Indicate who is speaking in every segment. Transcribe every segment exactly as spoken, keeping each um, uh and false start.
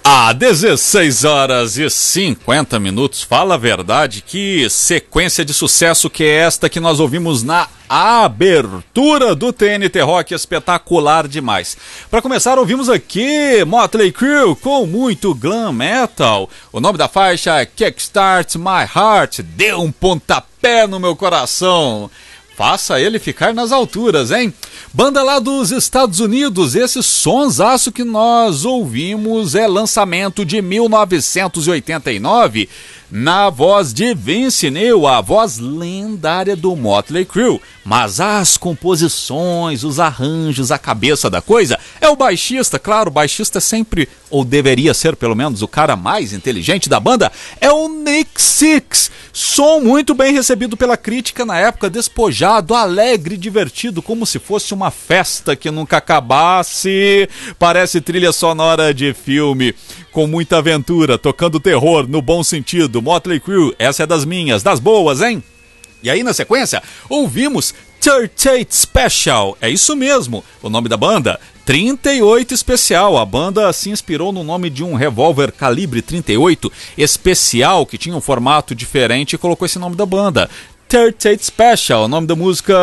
Speaker 1: Ah, dezesseis horas e cinquenta minutos. Fala a verdade, que sequência de sucesso que é esta que nós ouvimos na abertura do T N T Rock, espetacular demais. Para começar, ouvimos aqui Motley Crue com muito glam metal. O nome da faixa é Kickstart My Heart, deu um pontapé no meu coração. Faça ele ficar nas alturas, hein? Banda lá dos Estados Unidos, esse sonsaço que nós ouvimos é lançamento de mil novecentos e oitenta e nove, na voz de Vince Neil, a voz lendária do Motley Crue. Mas as composições, os arranjos, a cabeça da coisa é o baixista. Claro, o baixista é sempre, ou deveria ser pelo menos, o cara mais inteligente da banda, é o Nick Six. Som muito bem recebido pela crítica na época, despojado, alegre, divertido, como se fosse uma festa que nunca acabasse. Parece trilha sonora de filme, com muita aventura, tocando terror no bom sentido. Motley Crue, essa é das minhas, das boas, hein? E aí, na sequência, ouvimos trinta e oito Special. É isso mesmo, o nome da banda, trinta e oito Especial. A banda se inspirou no nome de um revólver calibre trinta e oito especial, que tinha um formato diferente, e colocou esse nome da banda. trinta e oito Special, o nome da música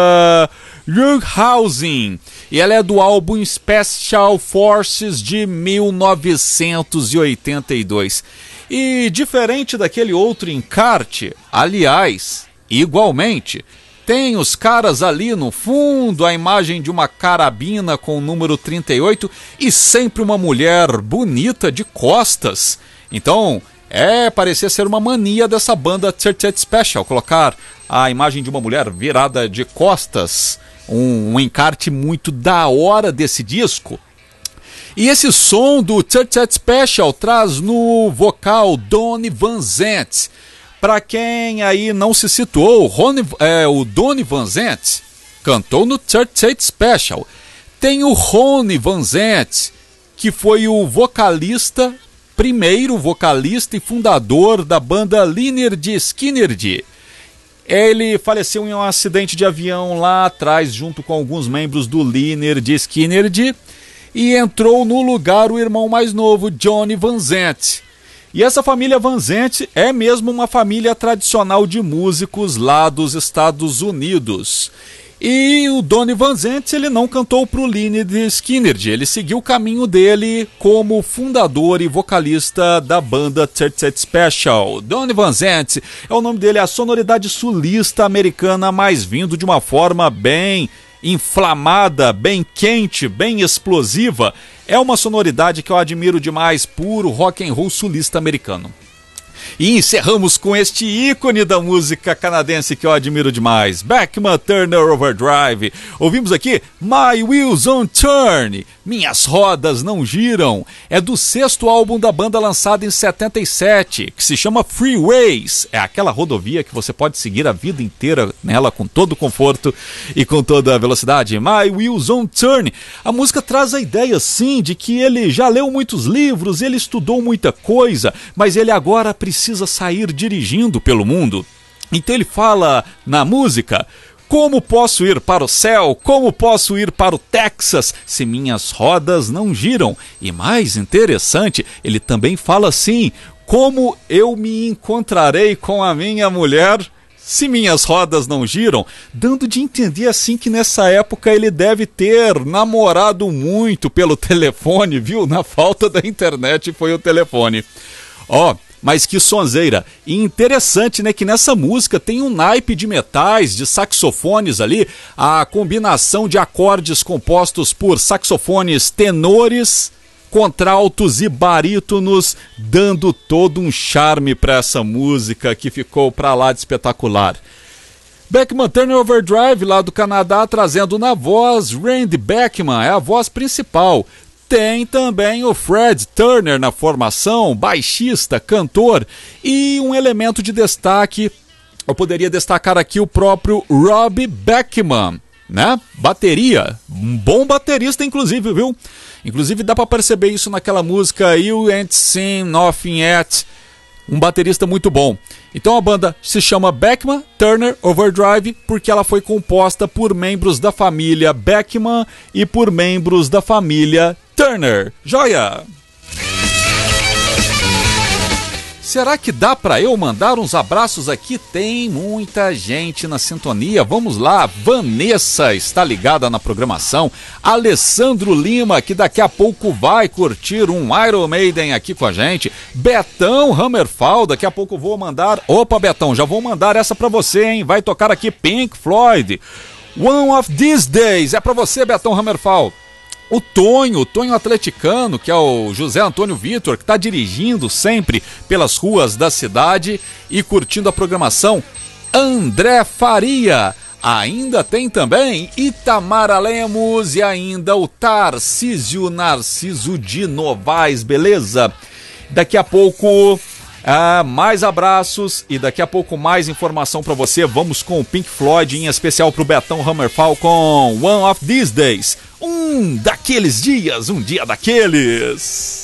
Speaker 1: Housing, e ela é do álbum Special Forces de mil novecentos e oitenta e dois. E diferente daquele outro encarte, aliás, igualmente, tem os caras ali no fundo, a imagem de uma carabina com o número trinta e oito e sempre uma mulher bonita de costas. Então, é, parecia ser uma mania dessa banda trinta e oito Special, colocar a imagem de uma mulher virada de costas, um, um encarte muito da hora desse disco. E esse som do trinta e oito Special traz no vocal Donny Van Zant. Para quem aí não se situou, Ronnie, é, o Donny Van Zant cantou no trinta e oito Special. Tem o Ronnie Van Zant, que foi o vocalista, primeiro vocalista e fundador da banda Lynyrd Skynyrd. Ele faleceu em um acidente de avião lá atrás, junto com alguns membros do Lynyrd Skynyrd, e entrou no lugar o irmão mais novo, Johnny Van Zant. E essa família Van Zant é mesmo uma família tradicional de músicos lá dos Estados Unidos. E o Donny Van Zant, ele não cantou para o Lynyrd Skynyrd, ele seguiu o caminho dele como fundador e vocalista da banda trinta e oito Special. Donny Van Zant é o nome dele, a sonoridade sulista americana, mas vindo de uma forma bem inflamada, bem quente, bem explosiva. É uma sonoridade que eu admiro demais, puro rock and roll sulista americano. E encerramos com este ícone da música canadense que eu admiro demais, Beckman Turner Overdrive. Ouvimos aqui My Wheels on Turn, Minhas Rodas Não Giram. É do sexto álbum da banda, lançado em setenta e sete, que se chama Freeways. É aquela rodovia que você pode seguir a vida inteira nela com todo conforto e com toda a velocidade. My Wheels on Turn. A música traz a ideia, sim, de que ele já leu muitos livros, ele estudou muita coisa, mas ele agora precisa sair dirigindo pelo mundo. Então ele fala na música: como posso ir para o céu? Como posso ir para o Texas se minhas rodas não giram? E mais interessante, ele também fala assim: como eu me encontrarei com a minha mulher se minhas rodas não giram? Dando de entender assim que nessa época ele deve ter namorado muito pelo telefone, viu? Na falta da internet foi o telefone. Ó, oh, mas que sonzeira. E interessante, né, que nessa música tem um naipe de metais, de saxofones ali, a combinação de acordes compostos por saxofones tenores, contraltos e barítonos, dando todo um charme para essa música que ficou pra lá de espetacular. Beckman Turner Overdrive, lá do Canadá, trazendo na voz Randy Beckman, é a voz principal. Tem também o Fred Turner na formação, baixista, cantor, e um elemento de destaque, eu poderia destacar aqui o próprio Rob Beckman, né? Bateria, um bom baterista inclusive, viu? Inclusive dá para perceber isso naquela música You Ain't Seen Nothing Yet, um baterista muito bom. Então a banda se chama Beckman Turner Overdrive porque ela foi composta por membros da família Beckman e por membros da família Turner. Joia! Será que dá para eu mandar uns abraços aqui? Tem muita gente na sintonia. Vamos lá. Vanessa está ligada na programação. Alessandro Lima, que daqui a pouco vai curtir um Iron Maiden aqui com a gente. Betão Hammerfall, daqui a pouco vou mandar... Opa, Betão, já vou mandar essa para você, hein? Vai tocar aqui Pink Floyd. One of These Days. É para você, Betão Hammerfall. O Tonho, o Tonho atleticano, que é o José Antônio Vitor, que está dirigindo sempre pelas ruas da cidade e curtindo a programação. André Faria, ainda tem também Itamara Lemos e ainda o Tarcísio Narciso de Novaes, beleza? Daqui a pouco... Ah, mais abraços e daqui a pouco mais informação para você. Vamos com o Pink Floyd, em especial pro Betão Hammerfall com One of These Days. Um daqueles dias, um dia daqueles.